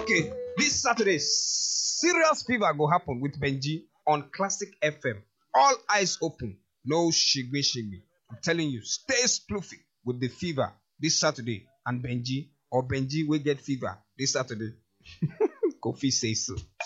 Okay, this Saturday, serious fever go happen with Benji on Classic FM. All eyes open, no shigbe shigbe. I'm telling you, stay sploofy with the fever this Saturday and Benji, or Benji will get fever this Saturday. Kofi says so.